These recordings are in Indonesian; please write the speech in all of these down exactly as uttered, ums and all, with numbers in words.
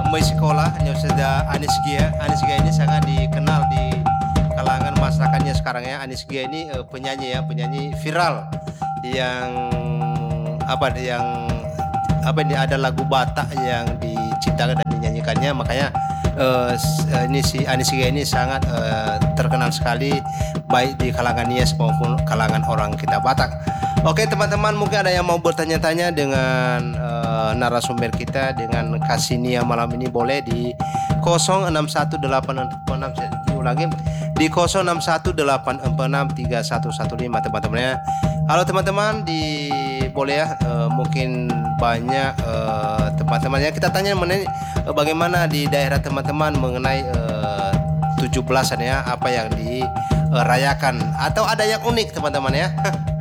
Meksikola Universitas Anies Gia. Anies Gia ini sangat dikenal di kalangan masyarakatnya sekarang ya. Anies Gia ini uh, penyanyi ya, penyanyi viral yang apa yang apa ini ada lagu Batak yang diciptakan dan dinyanyikannya, makanya uh, ini si Anies Gia ini sangat uh, terkenal sekali baik di kalangan Nias maupun kalangan orang kita Batak. Oke teman-teman, mungkin ada yang mau bertanya-tanya dengan uh, narasumber kita dengan Kasinia malam ini, boleh di nol enam satu delapan empat enam, saya ulangi, di nol enam satu delapan empat enam tiga satu satu lima teman-temannya. Halo teman-teman, di boleh ya, uh, mungkin banyak uh, teman-temannya kita tanya mengenai uh, bagaimana di daerah teman-teman mengenai uh, tujuh belasan ya, apa yang dirayakan atau ada yang unik teman-teman ya.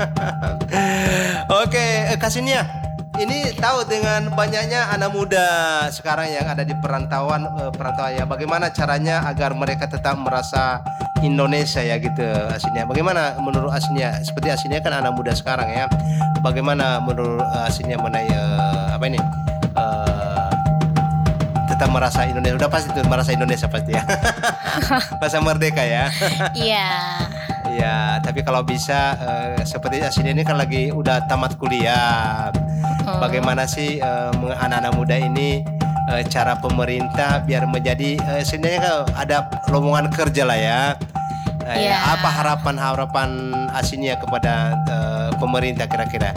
Oke, eh, Kasinia, ini tahu dengan banyaknya anak muda sekarang yang ada di perantauan eh, perantauan ya, bagaimana caranya agar mereka tetap merasa Indonesia ya gitu, Asinia. Bagaimana menurut Asinia? Seperti Asinia kan anak muda sekarang ya. Bagaimana menurut Asinia mengenai uh, apa ini? Uh, tetap merasa Indonesia. Udah pasti tuh merasa Indonesia pasti ya. Masa merdeka ya. Iya. Ya, tapi kalau bisa uh, seperti Asinia ini kan lagi udah tamat kuliah. Hmm. Bagaimana sih uh, anak-anak muda ini uh, cara pemerintah biar menjadi uh, sebenarnya kan ada lowongan kerja lah ya. Uh, Yeah. ya, apa harapan-harapan Asinia kepada uh, pemerintah kira-kira?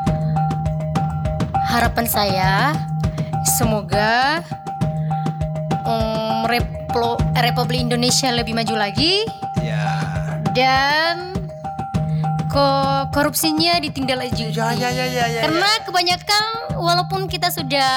Harapan saya semoga um, Replo- Republik Indonesia lebih maju lagi Ya. dan ko- korupsinya ditindaklanjuti. Ya, ya, ya, ya, ya, Karena ya. kebanyakan walaupun kita sudah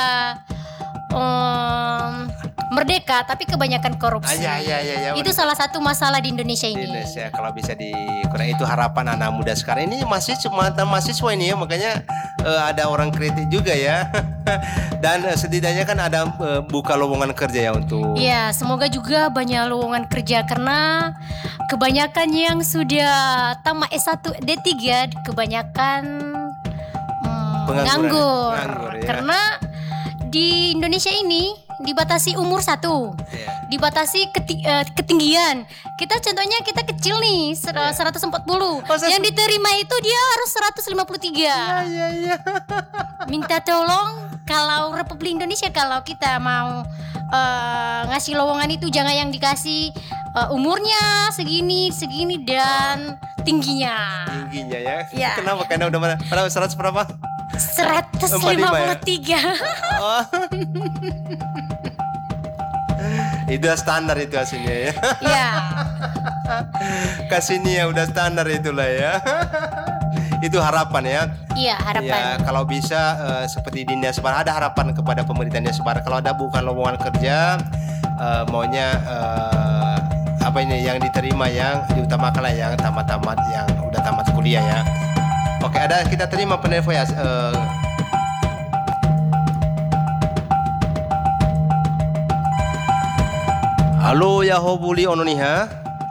um, merdeka, tapi kebanyakan korupsi. Ah, ya, ya, ya, ya, Itu benar. salah satu masalah di Indonesia Di ini. Indonesia kalau bisa dikurang, itu harapan anak muda sekarang ini, masih mantan mahasiswa ini ya, makanya uh, ada orang kritik juga ya. Dan uh, setidaknya kan ada uh, buka lowongan kerja ya untuk Ya, semoga juga banyak lowongan kerja karena kebanyakan yang sudah tamat S satu D tiga kebanyakan hmm, Pengangguran. nganggur. Nganggur, ya. Karena di Indonesia ini dibatasi umur satu, Ya. dibatasi keti- eh, ketinggian. Kita contohnya kita kecil nih, ser- Ya. seratus empat puluh. Oh, saya- Yang diterima itu dia harus seratus lima puluh tiga. Ya, ya. Minta tolong kalau Republik Indonesia, kalau kita mau eh, ngasih lowongan itu jangan yang dikasih eh, umurnya segini segini dan tingginya Tingginya ya. Ya. Kenapa? Karena udah mana? Pada seratus berapa? seratus lima puluh tiga. Oh. Itu standar itu hasilnya ya. Ya, Kasinia udah standar itulah ya. Itu harapan ya. iya Ya, harapan. kalau bisa eh, seperti di Nias Barat, ada harapan kepada pemerintah Nias Barat. Kalau ada bukan lowongan kerja, eh, maunya eh, apa ini yang diterima, yang diutamakan lah yang tamat-tamat, yang udah tamat kuliah ya. Oke, ada kita terima penelpon ya. eh, Halo Yahobuli Ononiha.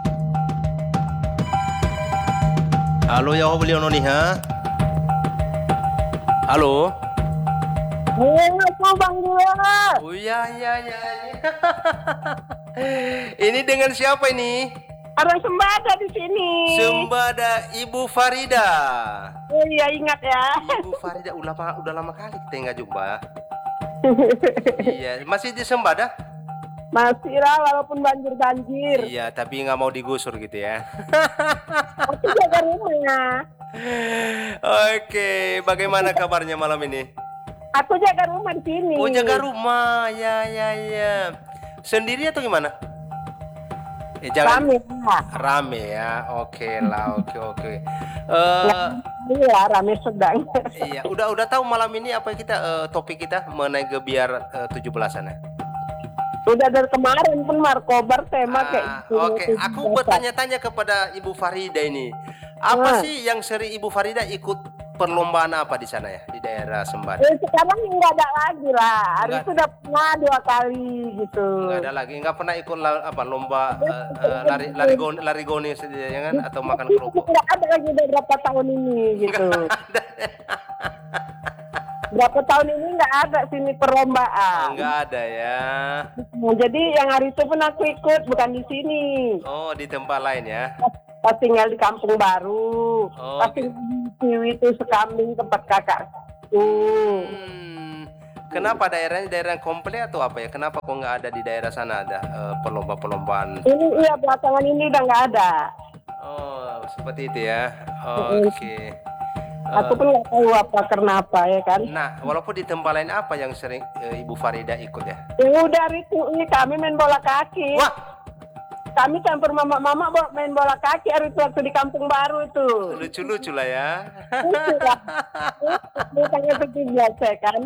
Halo Yahobuli Ononiha. Halo. Halo Bang Dua. Oh iya iya iya. Ini dengan siapa ini? Orang Sembada di sini. Sembada Ibu Farida. Oh iya, ingat ya. Ibu Farida udah lama, udah lama kali kita nggak jumpa. Iya, masih di Sembada? Masih lah walaupun banjir-banjir. Iya, tapi nggak mau digusur gitu ya. Aku jaga rumahnya. Oke, bagaimana kabarnya malam ini? Aku jaga rumah di sini. Oh, jaga rumah, ya ya ya. Sendiri atau gimana? Eh, jalan Rame lah. rame ya. Oke lah, oke oke. Eh, Iya, rame sedang. iya, udah udah tahu malam ini apa kita eh, topik kita mengenai gebiar eh, tujuh belasan ya? Udah dari kemarin pun Markobar tema Ah, kayak gitu. Oke, aku bertanya-tanya kepada Ibu Farida ini, apa Ah. sih yang sering Ibu Farida ikut perlombaan apa di sana ya, di daerah Sembada? Eh, sekarang nggak ada lagi lah. Hari Nggak. itu udah pernah dua kali gitu. Nggak ada lagi, nggak pernah ikut la- apa lomba eh, eh, lari lari goni, lari goni ya kan, atau makan kerupuk? Nggak ada lagi udah berapa tahun ini gitu. berapa tahun ini nggak ada sini perlombaan. Enggak ada ya. Nah, jadi yang hari itu pun aku ikut, bukan di sini. Oh, di tempat lain ya. Pas tinggal di Kampung Baru. Oh, Pas gitu. tinggal di itu sekambing tempat kakakku. Hmm, kenapa daerahnya daerah komplek atau apa ya? Kenapa kok nggak ada di daerah sana ada eh, perlomba-perlombaan? Ini iya belakangan ini udah nggak ada. Oh, seperti itu ya. Oke. Aku pun nggak tahu apa karena apa ya kan. Nah, walaupun di tempat lain apa yang sering eh, Ibu Farida ikut ya? Ya udah itu ini kami main bola kaki. Wah, Kami campur mama-mama bo- main bola kaki hari itu waktu di Kampung Baru itu. lucu-lucu lah ya. Lucu lah. Ini tanggal tujuh belas ya kan.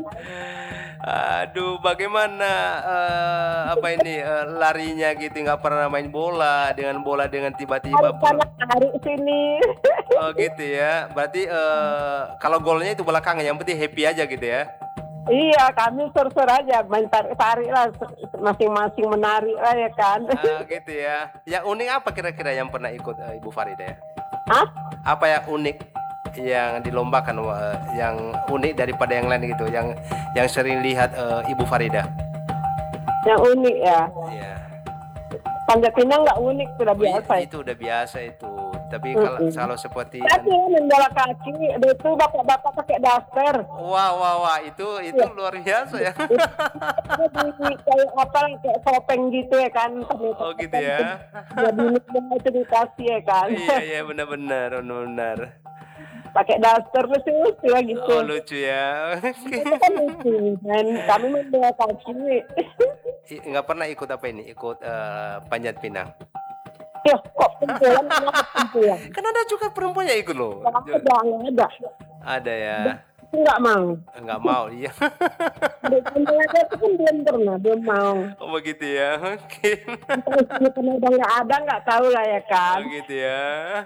Aduh, bagaimana eh, apa ini eh, larinya gitu nggak pernah main bola dengan bola dengan tiba-tiba Hari bola. sana hari sini. Oh gitu ya. Berarti eh, kalau golnya itu belakangan yang penting happy aja gitu ya. Iya, kami sur-sur aja main tarik-tarik lah, masing-masing menarik lah ya kan. Ah, gitu ya. Yang unik apa kira-kira yang pernah ikut eh, Ibu Farida ya? Hah? Apa yang unik yang dilombakan eh, yang unik daripada yang lain gitu, yang yang sering lihat eh, Ibu Farida? Yang unik ya. Iya. Panjat pinang nggak unik, sudah Oh, i- biasa. ya. itu udah biasa itu. Tapi kalau Mm-mm. kalau seperti Tapi main bola kaki, itu bapak-bapak pakai daster. wah wah wah itu itu luar biasa ya. Jadi kayak apa kayak topeng gitu ya kan. Oh gitu ya. Jadi itu dikasih ya kan. Iya iya benar-benar benar-benar. Pakai daster lucu-lucu lah gitu. Oh lucu ya. Itu kan lucu. Dan kami main bola kaki. I- nggak pernah ikut apa ini? Ikut eh, panjat pinang. Ya kok kumpulan kenapa kumpulan? Kan ada juga perempuan yang ikut loh. Nggak ada, nggak ada. Ada ya. Aku nggak mau. Nggak mau iya. Di kumpulan itu kan belum pernah, belum mau. Oh begitu ya. Oke. Terus karena udah nggak ada, nggak tahu lah ya kan. Oh gitu ya.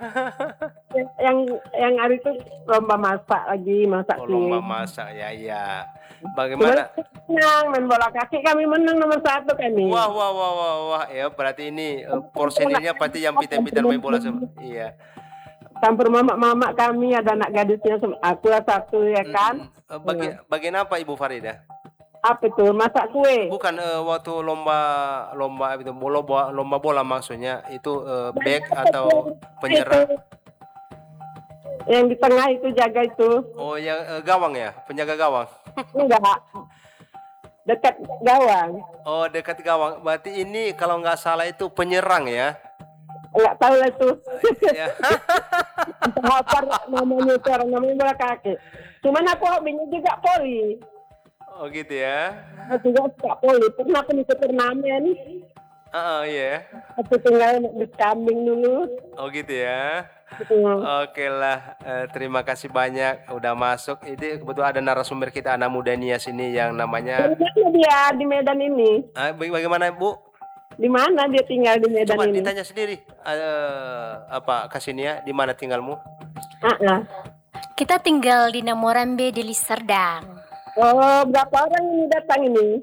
Yang yang hari itu lomba masak lagi, masak Oh kue. lomba masak ya ya. Cuman Bagaimana? menang, main bola kaki kami menang nomor satu kan nih. Wah wah wah wah wah ya berarti ini eh, porsenilnya pasti yang pintar-pintar main bola semua. Iya. Campur mama-mama kami ada anak gadisnya, sem- aku lah satu ya kan. Eh, Bagi, bagian apa Ibu Farida? Apa itu? Masak kue. Bukan eh, waktu lomba lomba itu lomba lomba bola maksudnya itu eh, back atau penyerang? Itu. Yang di tengah itu jaga itu. Oh yang eh, gawang ya, penjaga gawang. Enggak. Dekat gawang. Oh dekat gawang. Berarti ini kalau nggak salah itu penyerang ya? Enggak tahu lah itu. Ya. Entah apa namanya itu orang namanya bola kaki. Cuman aku hobinya juga poli. Oh gitu ya. Aku juga suka poli. Pernah aku ikut turnamen. Ah iya. Aku tinggal di kambing dulu. Oh gitu ya. Hmm. Oke lah, eh, terima kasih banyak udah masuk. Ini kebetulan ada narasumber kita anak muda Nias ini yang namanya. Di mana dia di Medan ini? Ah, baga- bagaimana Bu? Di mana dia tinggal di Medan Coba ini? ditanya sendiri. Eh, apa Kasinia? Di mana tinggalmu? Ah, ah. Kita tinggal di Namorambe, Deli Serdang. Oh, berapa orang ini datang ini?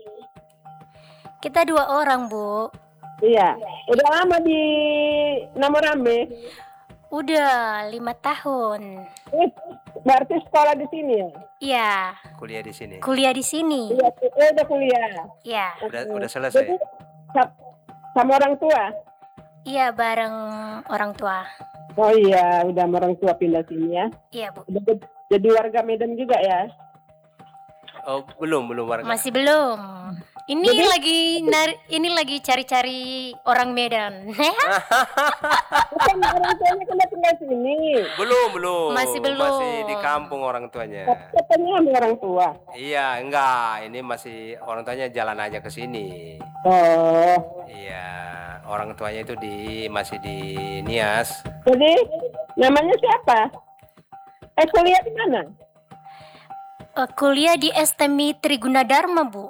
Kita dua orang, Bu. Iya. Udah lama di Namorambe. Udah lima tahun. Eh, berarti sekolah di sini ya? Iya, Kuliah di sini. kuliah di sini. Iya, eh, udah kuliah. Iya, Udah udah Jadi selesai. sa- sama orang tua? iya bareng orang tua. Oh iya, udah sama orang tua pindah sini ya. Iya, Bu. Udah jadi- jadi warga Medan juga ya? Oh, belum belum warga. Masih belum. Ini lagi nari, ini lagi cari-cari orang Medan. Bukan orang tuanya kan tinggal sini. Belum belum. Masih belum. Masih di kampung orang tuanya. Katanya sama orang tua. Iya, enggak. Ini masih orang tuanya jalan aja ke sini. Oh, Iya, orang tuanya itu di masih di Nias. jadi namanya siapa? Eh kuliah di mana? Eh, kuliah di S T M I Triguna Dharma, Bu.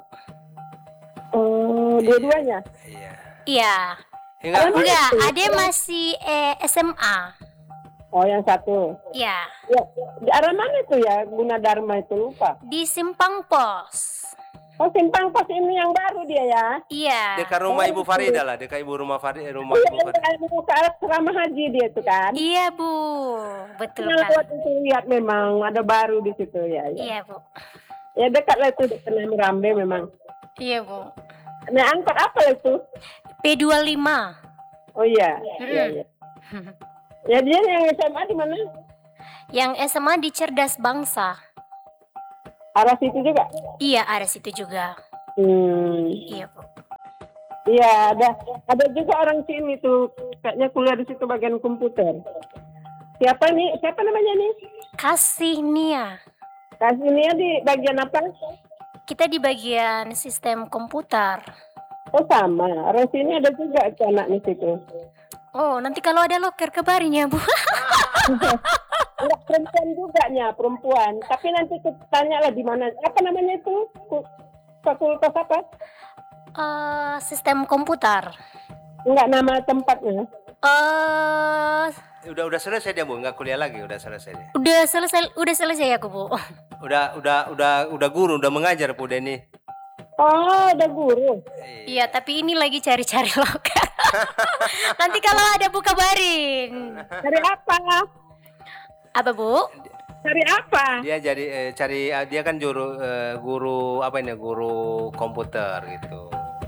Oh, dua-duanya. Iya. Iya. Enggak, Enggak, Ade masih eh, S M A. Oh, yang satu. Iya, Ya, di arah mana itu ya? Gunadarma itu lupa. di Simpang Pos. Oh, simpang pos ini yang baru dia ya? Iya. dekat rumah Ibu Farida lah, dekat Ibu rumah Farida, rumah Iya, Ibu Farida. yang mau ke asrama haji dia itu kan? Iya, Bu. Betul Yang kan. waktu itu lihat memang ada baru di situ ya. ya. Iya, Bu. Ya dekat lah itu dekat Rambe memang. Iya, Bu. Nah angkot apa lah itu? P dua puluh lima. Oh iya, iya, iya. Ya dia yang S M A di mana? Yang S M A di Cerdas Bangsa. Arah situ juga? Iya, ada situ juga. Hmm. Iya, Bu. Iya, ada ada juga orang sini tuh kayaknya kuliah di situ bagian komputer. Siapa nih? Siapa namanya nih? Kasih Nia. Kasihnya di bagian apa? Kita di bagian sistem komputer. Oh sama, orang sini ada juga itu anak di situ. Oh, nanti kalau ada loker kabarin ya, Bu. Enggak perempuan juga nya, perempuan. Tapi nanti tanya lah di mana. Apa namanya itu? Fakultas apa? Eh, sistem komputer. Enggak nama tempatnya. Eh, Udah udah selesai dia Bu, nggak kuliah lagi, udah selesai dia. udah selesai, udah selesai aku, Bu. Udah udah udah udah guru, udah mengajar Bu Denny. Oh, ada guru. Iya, tapi ini lagi cari-cari loker. Nanti kalau ada Bu kabarin. Cari apa? Apa, Bu? Cari apa? Dia jadi eh, cari eh, dia kan juru eh, guru apa ini guru komputer gitu.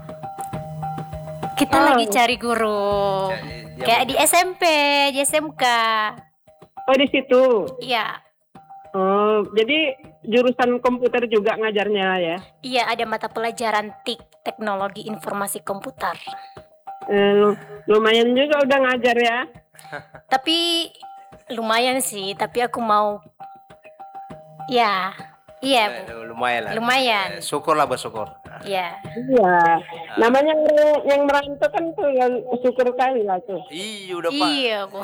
Kita Oh. lagi cari guru. Jadi dia Kayak mau- di S M P, di S M K. Oh, di situ. Iya. Oh, jadi jurusan komputer juga ngajarnya ya? Iya, ada mata pelajaran T I K, Teknologi Informasi Komputer. Eh, lu- lumayan juga udah ngajar ya? Tapi lumayan sih, tapi aku mau ya. Iya, Bu. Eh, lumayan lah. Lumayan. Eh, syukurlah bersyukur. Iya. Iya. Namanya yang, yang merantau kan tuh yang syukur kali lah tuh. Iya udah Pak. Iya, Bu.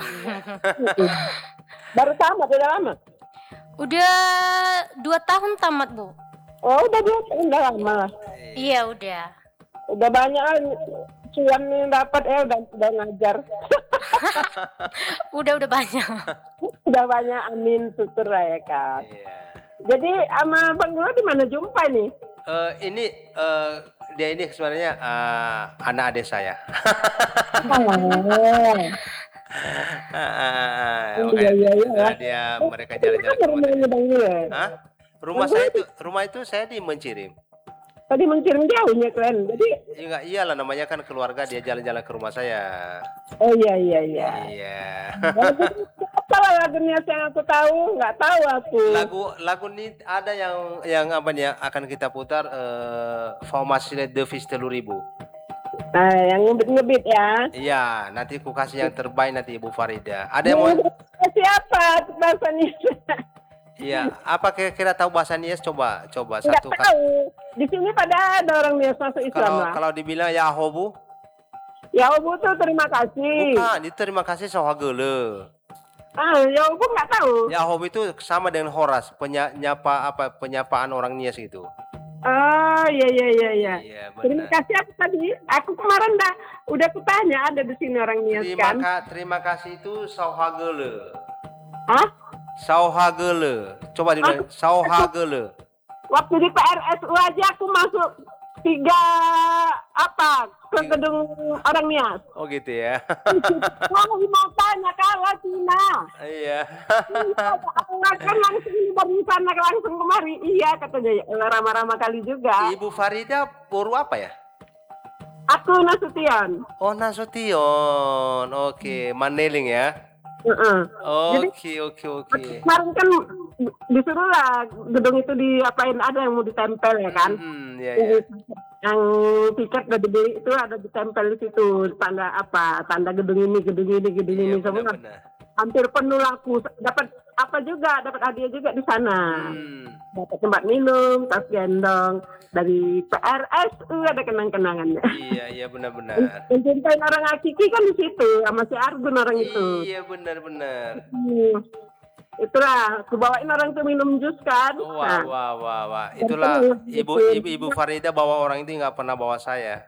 Baru tamat, udah lama? Udah dua tahun tamat, Bu. Oh, udah dua tahun, udah lama. Iya, udah. Udah banyak kan cuan yang dapat ya udah, udah ngajar. Udah udah banyak. Udah banyak, amin, syukur lah ya kan. Iya. Jadi sama Bang Gula di mana jumpa nih? Eh, ini eh, dia ini sebenarnya eh, anak adik saya. Ah, Iya, makanya iya, iya. setelah dia mereka jalan-jalan ke rumah. rumahnya Bang Gula. Hah? Rumah saya itu rumah itu saya di Mencirim. Tadi menkirim jauhnya kalian. Jadi, Iya iyalah namanya kan keluarga dia jalan-jalan ke rumah saya. oh iya iya iya. Iya. Oh, jadi apa lah lagunya yang aku tahu? Nggak tahu aku. lagu lagu ini ada yang yang apa nih ya akan kita putar eh Formasi de Vis telu ribu. Nah, yang ngebit-ngebit ya. Iya, nanti ku kasih yang terbaik nanti Ibu Farida. Ada yang mau Siapa bahasanya? Iya, apa kira-kira tahu bahasa Nias coba coba Nggak satu kali. tahu. Di sini pada ada orang Nias masuk Islam Kalau lah. kalau dibilang Yahobu, Ya Obu tuh terima kasih. bukan, itu terima kasih sohagele. Ah, ya Obu nggak tahu. Yahobu itu sama dengan Horas, penyapa apa penyapaan orang Nias itu. Oh iya iya iya iya. Iya, Terima benar. kasih aku tadi. Aku kemarin dah udah kutanya ada di sini orang Nias Terima, kan. ka- terima kasih itu sohagele. Hah? Sauhagele. Coba dibilang Sauhagele. Waktu di P R S U aja aku masuk tiga apa ke gedung orang Nias. Oh gitu ya. Mau mau tanya kalah Cina. Iya. Aku kan langsung dari sana langsung kemari. Iya katanya ramah-ramah kali juga. Ibu Farida baru apa ya? Aku Nasution. Oh Nasution. Oke, Mandeling ya. Heeh. Oke, oke, oke. Kemarin kan disuruh lah gedung itu diapain ada yang mau ditempel ya kan. Hmm, ya, ya. Yang tiket udah dibeli itu ada ditempel di situ tanda apa tanda gedung ini gedung ini gedung Iya, ini semua benar-benar. hampir penuh laku dapat apa juga dapat hadiah juga di sana. Hmm. Dapat tempat minum, tas gendong dari P R S U ada kenang-kenangannya. Iya, iya benar-benar. Mencintai orang Akiki kan di situ sama si Argun orang itu. Iya, benar-benar. Hmm. Itulah, aku bawain orang tuh minum jus kan. Wah, Nah, wah, wah, wah. Itulah ibu ibu ibu Farida bawa orang itu nggak pernah bawa saya.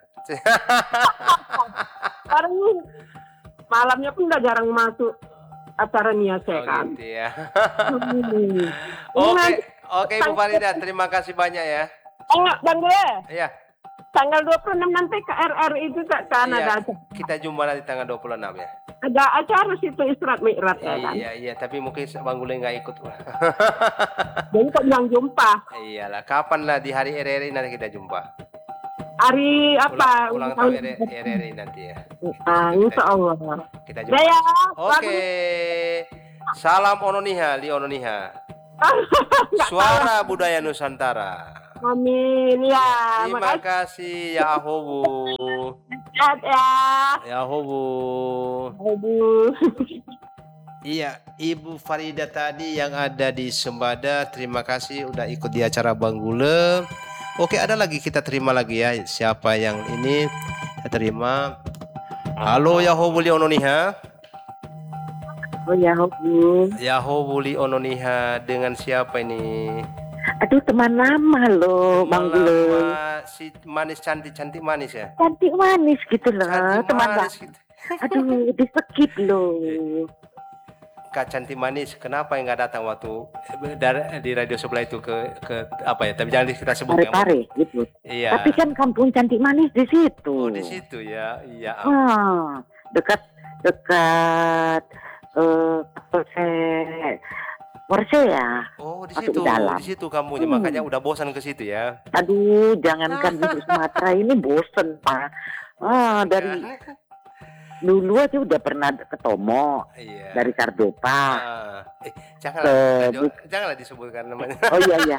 orang ini malamnya pun udah jarang masuk acara Nias ya Oh, kan. gitu ya. Hmm. Oke, Nanti- oke Ibu Farida, terima kasih banyak ya. Enggak, Bang gue. Iya. tanggal dua puluh enam nanti ke R R I juga kan Iya, ada acara. kita jumpa nanti tanggal dua puluh enam ya. Ada acara situ Israt Mi'raj ya kan. Iya, iya, tapi mungkin Bang Gule nggak ikut. Jadi kok bilang jumpa. Iyalah, kapan lah di hari R R I nanti kita jumpa. Hari apa? Ulang, ulang tahun R R I nanti ya. Ah, insya Allah. Kita Ya jumpa. ya. Oke. Salam Ononiha, Li Ononiha. Suara budaya Nusantara. Amin ya. Terima Makasih kasih ya Ahobu. ya. Ya Ahobu. Aduh. Iya, Ibu Farida tadi yang ada di Sembada, terima kasih udah ikut di acara Bang Gule. Oke, ada lagi, kita terima lagi ya. Siapa yang ini? Kita terima. Halo Yahobu Li Ononiha. Oh ya, Hobi. Yahobu Li Ononiha, dengan siapa ini? Aduh, teman lama loh, Bang Gule. Lama, si manis cantik-cantik manis ya. Cantik manis gitu loh, Cantik teman manis Bang. gitu. Aduh, disekip loh. Kak Cantik Manis, kenapa yang nggak datang waktu dari di radio sebelah itu ke ke apa ya? Tapi jangan kita sebut yang- Pare-pare gitu. Iya. Tapi kan kampung Cantik Manis di situ. Oh, di situ ya. Iya. Ah, dekat dekat eh Polsek Polsek ya. Oh, di Masuk situ. dalam. Di situ kamunya, Hmm. makanya udah bosan ke situ ya. Aduh, jangankan di Sumatera ini bosen Pak. Ah, dari dulu aja udah pernah ke Tomo, Iya. dari Kardopa. Ah, eh, janganlah, Eh, radio- bu- janganlah disebutkan namanya. Oh iya iya.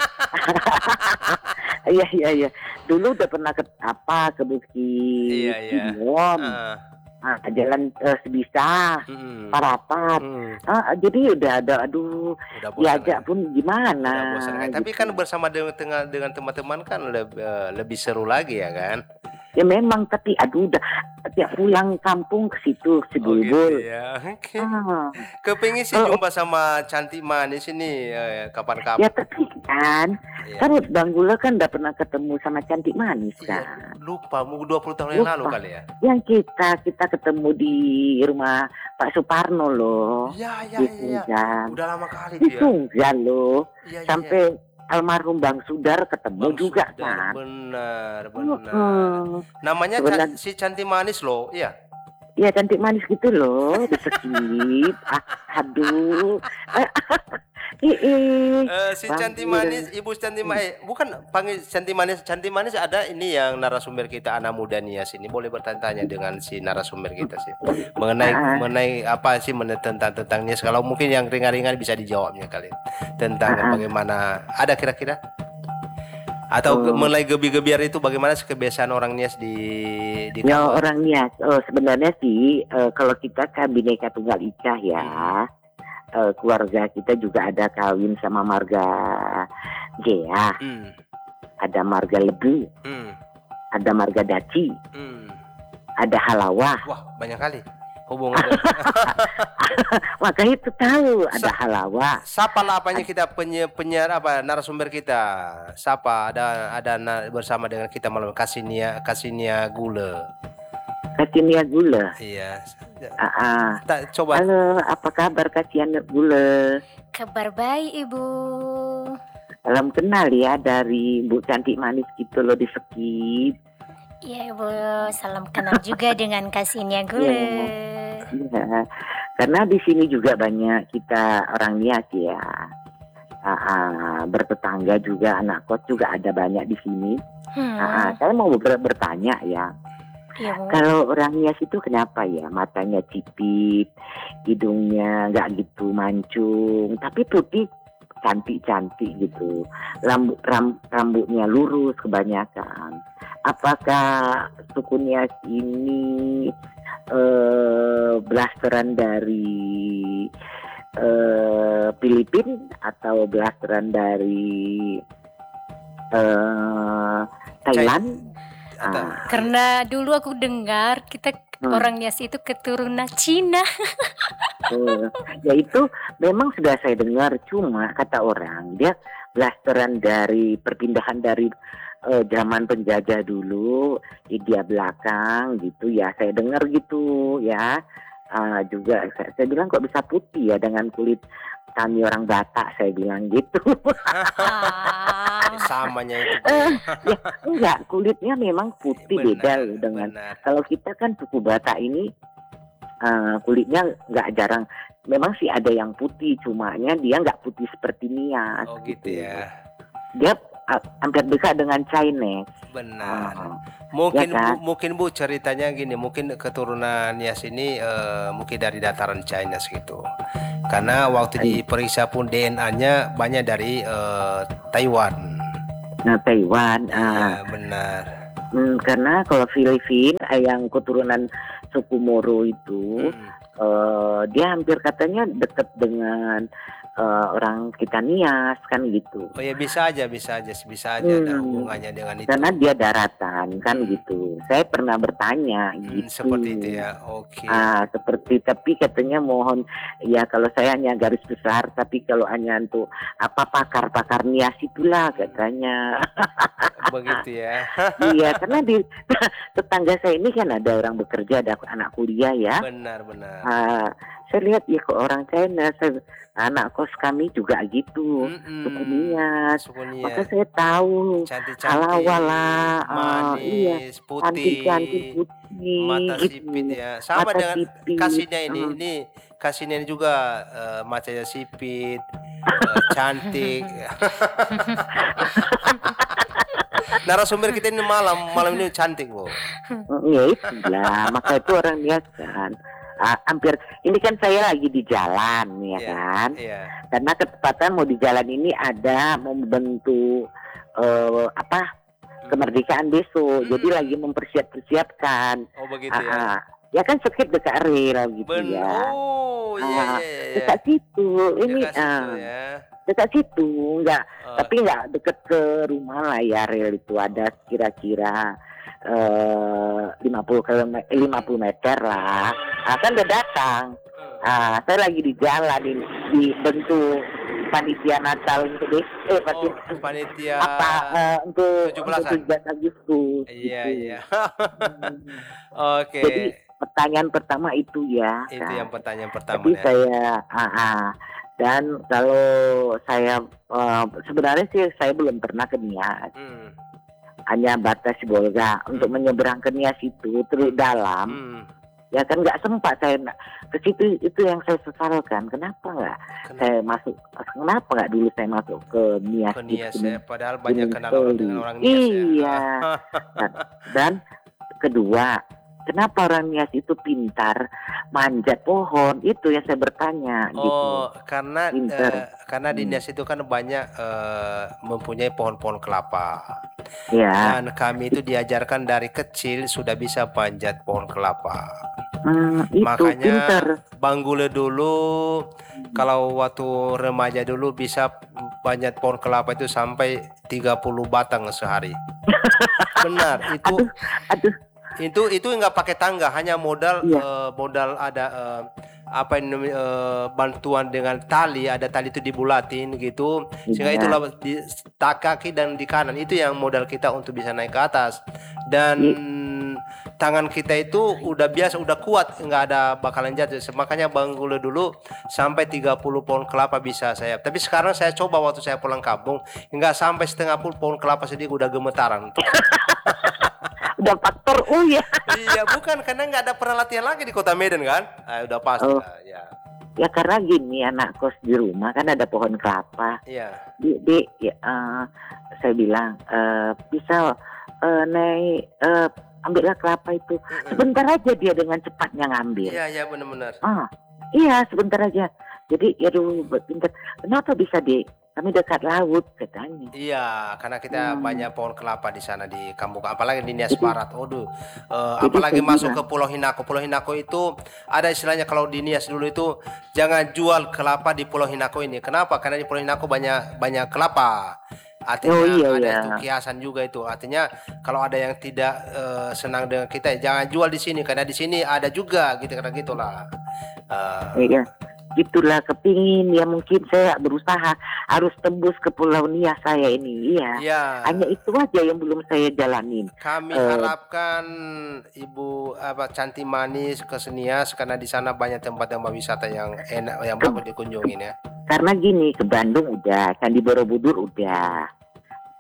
Iya iya iya. Dulu udah pernah ke apa ke Bukit Iya, iya. Timom. Ah, Ah, jalan eh, Sebisa, mm, Parapat. mm, Ah, jadi udah ada aduh udah bosan. diajak kan? pun gimana. Udah bosan kan? Tapi gitu. kan bersama dengan dengan, dengan teman-teman kan lebih, lebih seru lagi ya kan? Ya memang tapi aduh udah tiap pulang kampung ke situ si Oh gitu Bulbul. ya. Oke. Ah, Kepingin sih Oh, jumpa sama Cantik Manis ini eh, ya kapan-kapan. tapi kan Iya. kan Bang Gula kan udah pernah ketemu sama Cantik Manis Iya, kan. lupa, mau dua puluh tahun yang Lupa. lalu kali ya. Yang kita kita ketemu di rumah Pak Suparno loh. Iya, iya, Di iya. iya. Tunggal. Udah lama kali Di tuh ya. Tunggal loh. Iya, iya, Sampai almarhum Bang Sudar ketemu Bang juga Sudar, kan. benar, benar. Heeh. Namanya Ca- Sebenarnya- si Cantik Manis loh, iya. Iya Cantik Manis gitu loh, disekip. Ah, aduh. Ih, ih. Eh, si Bang Cantik Gula. Manis, Ibu Cantik Manis, bukan panggil Cantik Manis, Cantik Manis ada ini yang narasumber kita anak muda nih ya sini, boleh bertanya dengan si narasumber kita sih mengenai Ah. mengenai apa sih mengenai tentang tentang Nias. Kalau mungkin yang ringan-ringan bisa dijawabnya kali tentang Ah. bagaimana ada kira-kira atau Oh. ge- mulai gebi-gebiar itu bagaimana sih kebiasaan orang Nias di di Ya kampung? orang Nias, oh, sebenarnya sih eh, kalau kita kan Bhinneka Tunggal Ika ya, eh, keluarga kita juga ada kawin sama marga Gea, Hmm, ada marga Lebu, hmm, ada marga Daci, hmm. ada Halawah. Wah, banyak kali hubungan. Maka itu tahu ada Halawah. Sapa lah apanya kita penyiar, penyiar apa narasumber kita. Sapa ada ada na- bersama dengan kita malam Kasinia Kasinia Gula. Kasinia Gula. Iya. Ah, ah. Tak coba. Halo, apa kabar Kasinia Gula? Kabar baik Ibu. Salam kenal ya dari Bu Cantik Manis gitu loh di Sekip. Iya Ibu, salam kenal juga dengan Kasinia Gule. Iya, karena di sini juga banyak kita orang Nias ya. Ah, ah, bertetangga juga, anak kos juga ada banyak di sini. Ah, ah, Hmm, saya mau ber- bertanya ya, iya Bu. kalau orang Nias itu kenapa ya matanya cipit, hidungnya nggak gitu mancung, tapi putih cantik-cantik gitu, rambut ram- rambutnya lurus kebanyakan. Apakah suku Nias ini eh, blasteran dari eh, Filipina atau blasteran dari eh, Thailand? Atau- Ah, Karena dulu aku dengar kita Hmm. orang Nias itu keturunan Cina. eh, ya itu memang sudah saya dengar, cuma kata orang dia blasteran dari perpindahan dari eh, zaman penjajah dulu, India belakang gitu ya, saya dengar gitu ya. Ah, juga saya, saya bilang kok bisa putih ya dengan kulit kami orang Batak, saya bilang gitu. Ah, samanya itu Bu. Eh, ya enggak, kulitnya memang putih beda Benar, loh dengan benar. kalau kita kan suku Batak ini eh, kulitnya nggak jarang. Memang sih ada yang putih, cumanya dia nggak putih seperti Nias Oh gitu ya. Dia ah, hampir dekat dengan Chinese. Benar. Ah, Mungkin ya kan? Bu, mungkin Bu ceritanya gini, mungkin keturunan Nias ini eh, mungkin dari dataran China gitu. Karena waktu diperiksa pun D N A-nya banyak dari eh, Taiwan. Nah, Taiwan. Iya, ah, benar. hmm, karena kalau Filipina eh, yang keturunan suku Moro itu, Hmm. eh, dia hampir katanya dekat dengan eh, orang kita Nias kan gitu. Oh ya bisa aja, bisa aja, bisa aja ada Hmm, hubungannya dengan itu. karena dia daratan kan Hmm. gitu. Saya pernah bertanya Hmm, gitu. seperti itu ya. Oke. Ah, seperti tapi katanya mohon ya kalau saya hanya garis besar, tapi kalau hanya untuk apa pakar-pakar Nias itulah katanya. Begitu ya. Iya, karena di tetangga saya ini kan ada orang bekerja, ada anak kuliah ya. Benar, benar. Ah, saya lihat ya kok orang China, saya, anak kos kami juga gitu, Mm-mm. suku Nias. Suku Maka Nias. saya tahu Cantik-cantik, halawala, ah, iya, manis, putih, cantik-cantik putih, mata gitu. sipit ya. Sama Mata dengan sipit. kasihnya ini. Hmm. Ini kasihnya ini juga eh, matanya sipit, eh, cantik. Narasumber kita ini malam malam ini cantik Bu. Mm, ya itulah, maka itu orang Nias kan. Ah, hampir ini kan saya lagi di jalan ya Iya, kan. iya. Karena ketepatan mau di jalan ini ada membentuk eh, apa kemerdekaan besok, Hmm. jadi lagi mempersiap-persiapkan. Oh begitu Ah, ya. ah. Ya kan sedikit dekat rel gitu Ben ya. oh iya Ah, iya iya. dekat situ ini Dekat situ ah, ya. dekat situ enggak, Oh, tapi enggak deket ke rumah lah ya, rel itu ada kira-kira eh lima puluh kilometer, lima puluh meter lah. Ah, kan udah datang. hmm. Ah, saya lagi di jalan di, di bentuk panitia Natal untuk desa, eh, Oh, panitia, panitia apa eh, untuk tujuh untuk belasan. tujuh belas Agustus Iya, gitu. iya. Hmm. Oke. Jadi pertanyaan pertama itu ya Itu kan. yang pertanyaan pertama Tapi ya. saya ah, ah. dan kalau saya eh, sebenarnya sih saya belum pernah ke Nias, Hmm. hanya batas Bolga untuk menyeberang ke Nias itu terus dalam. Hmm. Ya kan nggak sempat saya na- ke situ, itu yang saya sesalkan. Kenapa nggak Kenapa saya masuk? Kenapa nggak dulu saya masuk ke Nias? ke gitu, Nias Gunung- ya? Padahal banyak Gunung kenal orang Soli. dengan orang Nias ya. Iya. Dan, dan kedua, kenapa orang Nias itu pintar manjat pohon? Itu yang saya bertanya. gitu. Oh, karena Pinter. eh, karena di Hmm. Nias itu kan banyak eh, mempunyai pohon-pohon kelapa. Ya. Dan kami itu diajarkan dari kecil sudah bisa panjat pohon kelapa. Hmm, itu Makanya pinter. Bang Gule dulu kalau waktu remaja dulu bisa panjat pohon kelapa itu sampai tiga puluh batang sehari. Benar, itu Aduh, aduh. itu itu nggak pakai tangga, hanya modal Iya. eh, modal ada eh, apa ini namanya, eh, bantuan dengan tali, ada tali itu dibulatin gitu sehingga Iya. itulah di tak kaki dan di kanan itu yang modal kita untuk bisa naik ke atas. Dan tangan kita itu udah biasa, udah kuat, nggak ada bakalan jatuh. Makanya Bang Gule dulu sampai tiga puluh pohon kelapa bisa saya. Tapi sekarang saya coba waktu saya pulang kampung, nggak sampai setengah puluh pohon kelapa sedikit udah gemetaran. Udah faktor U ya. Iya, bukan karena nggak ada pernah latihan lagi di Kota Medan kan? Ah, udah pasti Oh. lah, ya. Ya karena gini, anak kos di rumah kan ada pohon kelapa. Iya. Di, di ya, eh, saya bilang eh, bisa eh, naik eh, ambillah kelapa itu. Sebentar aja dia dengan cepatnya ngambil. Iya, iya benar-benar. Ah, iya sebentar aja. Jadi ya dulu pintar. Kenapa bisa di kami dekat laut katanya. Iya, karena kita Hmm. banyak pohon kelapa di sana di kampung, apalagi di Nias Jadi- Barat. Waduh, eh, Jadi apalagi saya masuk bilang- ke Pulau Hinako. Pulau Hinako itu ada istilahnya kalau di Nias dulu itu jangan jual kelapa di Pulau Hinako ini. Kenapa? Karena di Pulau Hinako banyak banyak kelapa. Artinya Oh, iya, ada iya. itu kiasan juga itu. Artinya kalau ada yang tidak eh, senang dengan kita, jangan jual di sini karena di sini ada juga gitu karena gitulah. Eh, Iya. Gitulah kepingin ya, mungkin saya berusaha harus tembus ke Pulau Nias saya ini. Iya. Iya. Hanya itu aja yang belum saya jalanin. Kami Eh. harapkan Ibu apa Cantik Manis ke Nias karena di sana banyak tempat-tempat wisata yang enak, yang bagus dikunjungin ya. Karena gini, ke Bandung udah, Candi Borobudur udah.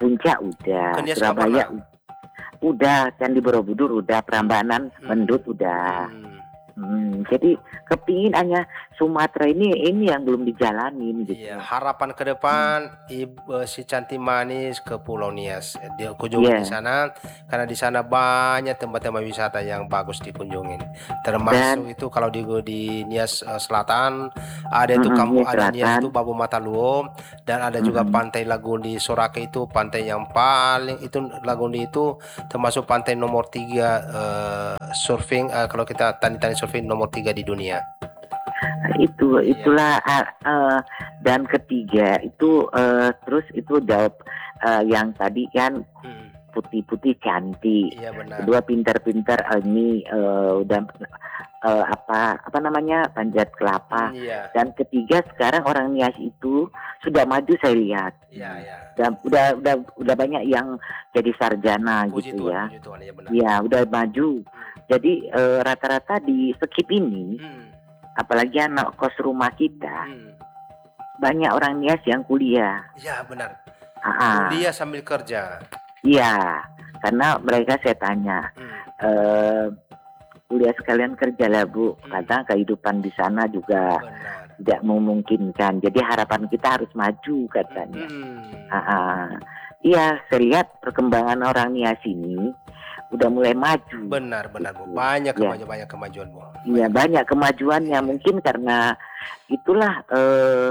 Puncak udah, Ke Nias nggak Surabaya pernah? u- udah, Candi Borobudur udah, Prambanan, Hmm. Mendut udah. Hmm. Hmm, jadi kepingin hanya Sumatera ini ini yang belum dijalanin gitu. Iya, harapan ke depan Ibu si Cantik Manis ke Pulau Nias. Dia Iya. kunjungi di sana karena di sana banyak tempat-tempat wisata yang bagus dikunjungin. Termasuk itu kalau di di Nias eh, Selatan ada itu Mm-mm, kampung Nias ada Nias Selatan. itu Babu Mataluo dan ada juga Mm-mm. pantai Lagundi Sorake itu pantai yang paling itu Lagundi itu termasuk pantai nomor tiga eh, surfing eh, kalau kita tani-tani surfing nomor tiga di dunia. Nah, itu Iya. itulah ah, eh, dan ketiga itu eh, terus itu jawab eh, yang tadi kan Hmm, putih-putih cantik. iya benar. Kedua pintar-pintar eh, ini eh, udah eh, apa apa namanya panjat kelapa. Hmm, iya. Dan ketiga sekarang orang Nias itu sudah maju saya lihat. Iya, iya. Dan udah udah udah banyak yang jadi sarjana Puji gitu Tuhan, ya. puji Tuhan, ya benar. Ya udah maju. Jadi eh, rata-rata di skip ini, Hmm, apalagi anak kos rumah kita, hmm. banyak orang Nias yang kuliah. Iya benar. Ah, ah. Kuliah sambil kerja. Iya, karena mereka saya tanya, Hmm, eh, kuliah sekalian kerja lah Bu, Hmm. karena kehidupan di sana juga benar. tidak memungkinkan. Jadi harapan kita harus maju katanya. Hmm, Ah, ah. Iya, saya lihat perkembangan orang Nias ini udah mulai maju. benar, benar Bu. Gitu. Banyak Ya. kemajuan, banyak kemajuan Bu. Iya banyak kemajuannya, mungkin karena itulah eh,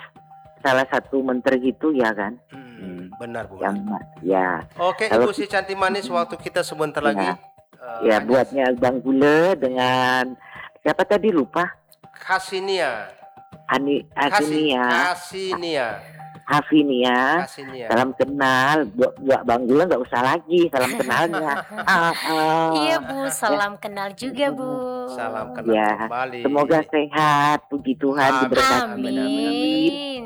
salah satu menteri itu ya kan, Hmm, benar Bu. yang benar. ya Oke Kalau Ibu si Cantik Manis, waktu kita sebentar Ya. lagi. eh, ya hanya buatnya Bang Gule dengan siapa tadi lupa Kasinia. Ani Kasih, Asinia, Kasinia. Hafinia. Kasinia. Salam kenal, buat buat Bang Gule nggak usah lagi salam kenalnya. Ah, ah. Iya Bu, salam kenal juga Bu. Salam kenal Ya, kembali. semoga sehat, puji Tuhan Amin, diberkati. amin, amin, Amin.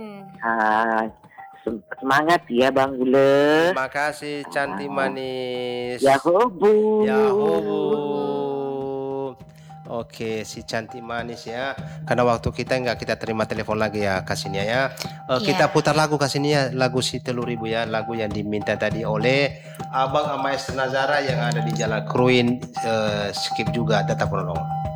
Ah, sem- semangat ya Bang Gule. Terima kasih Cantik Manis. Yahoo Bu. Yahoo. Oke, si Cantik Manis ya. Karena waktu kita nggak kita terima telepon lagi ya Kasinia ya. Eh, Iya. Kita putar lagu Kasinia, lagu si Telur Ibu ya, lagu yang diminta tadi oleh Abang Amais Nazara yang ada di Jalan Kruin. eh, skip juga tetap menolong.